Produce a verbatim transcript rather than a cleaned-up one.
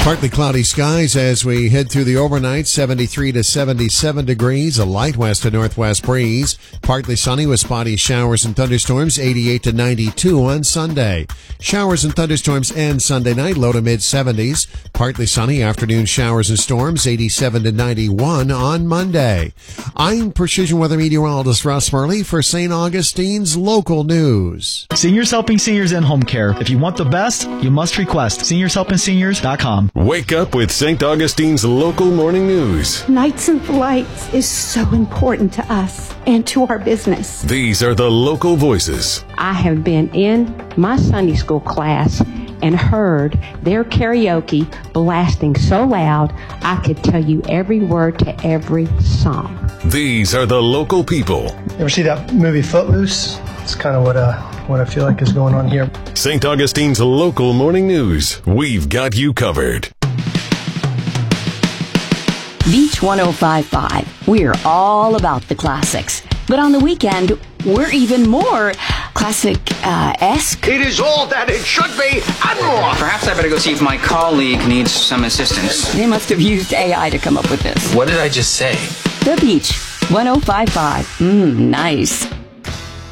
Partly cloudy skies as we head through the overnight, seventy-three to seventy-seven degrees, a light west to northwest breeze. Partly sunny with spotty showers and thunderstorms, eighty-eight to ninety-two on Sunday. Showers and thunderstorms end Sunday night, low to mid-seventies. Partly sunny, afternoon showers and storms, eighty-seven to ninety-one on Monday. I'm Precision Weather Meteorologist Russ Murley for Saint Augustine's local news. Seniors Helping Seniors in Home Care. If you want the best, you must request seniors helping seniors dot com. Wake up with Saint Augustine's local morning news. Nights and Lights is so important to us and to our business. These are the local voices. I have been in my Sunday school class and heard their karaoke blasting so loud I could tell you every word to every song. These are the local people. You ever see that movie Footloose? It's kind of what uh, what I feel like is going on here. Saint Augustine's local morning news. We've got you covered. Beach one oh five point five. We're all about the classics. But on the weekend, we're even more classic-esque. It is all that it should be and more. Perhaps I better go see if my colleague needs some assistance. They must have used A I to come up with this. What did I just say? The Beach one oh five point five. Mmm, nice.